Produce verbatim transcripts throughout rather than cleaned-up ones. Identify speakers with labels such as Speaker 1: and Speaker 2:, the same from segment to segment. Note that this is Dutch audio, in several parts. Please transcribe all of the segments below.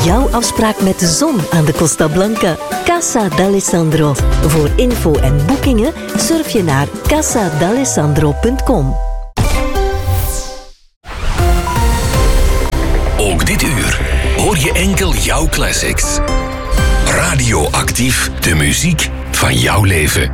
Speaker 1: jouw afspraak met de zon aan de Costa Blanca. Casa d'Alessandro. Voor info en boekingen surf je naar casa d'alessandro punt com.
Speaker 2: Ook dit uur hoor je enkel jouw classics. Radioactief, de muziek van jouw leven.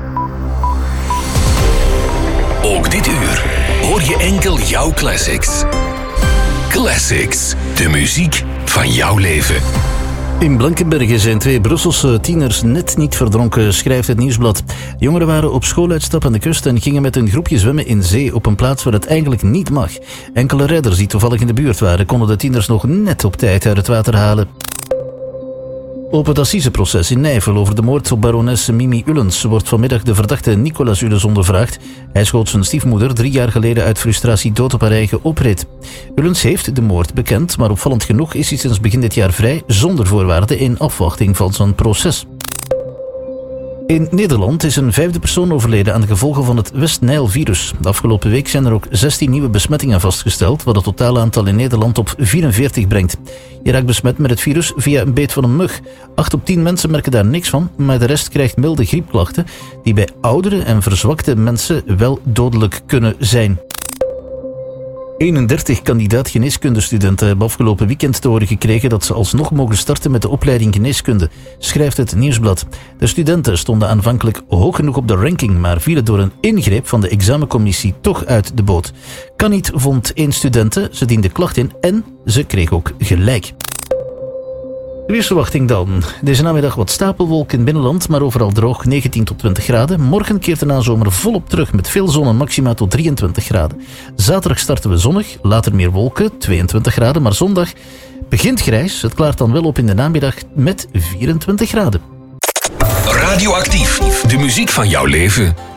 Speaker 2: Ook dit uur hoor je enkel jouw classics. Classics, de muziek van jouw leven.
Speaker 3: In Blankenberge zijn twee Brusselse tieners net niet verdronken, schrijft het Nieuwsblad. Jongeren waren op schooluitstap aan de kust en gingen met een groepje zwemmen in zee op een plaats waar het eigenlijk niet mag. Enkele redders die toevallig in de buurt waren, konden de tieners nog net op tijd uit het water halen. Op het assiseproces in Nijvel over de moord op barones Mimi Ullens wordt vanmiddag de verdachte Nicolas Ullens ondervraagd. Hij schoot zijn stiefmoeder drie jaar geleden uit frustratie dood op haar eigen oprit. Ullens heeft de moord bekend, maar opvallend genoeg is hij sinds begin dit jaar vrij zonder voorwaarden in afwachting van zijn proces. In Nederland is een vijfde persoon overleden aan de gevolgen van het West-Nijl-virus. De afgelopen week zijn er ook zestien nieuwe besmettingen vastgesteld, wat het totale aantal in Nederland op vierenveertig brengt. Je raakt besmet met het virus via een beet van een mug. Acht op tien mensen merken daar niks van, maar de rest krijgt milde griepklachten die bij oudere en verzwakte mensen wel dodelijk kunnen zijn. eenendertig kandidaat-geneeskundestudenten hebben afgelopen weekend te horen gekregen dat ze alsnog mogen starten met de opleiding geneeskunde, schrijft het Nieuwsblad. De studenten stonden aanvankelijk hoog genoeg op de ranking, maar vielen door een ingreep van de examencommissie toch uit de boot. Kan niet, vond één studente, ze diende klacht in en ze kreeg ook gelijk. De weersverwachting dan. Deze namiddag wat stapelwolken in het binnenland, maar overal droog, negentien tot twintig graden. Morgen keert de nazomer volop terug met veel zon en maxima tot drieëntwintig graden. Zaterdag starten we zonnig, later meer wolken, tweeëntwintig graden, maar zondag begint grijs. Het klaart dan wel op in de namiddag met vierentwintig graden.
Speaker 2: Radioactief, de muziek van jouw leven.